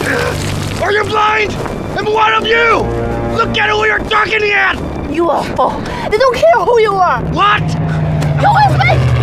Are you blind? I'm one of you! Look at who you're talking at! You are fool. They don't care who you are. What? You with me?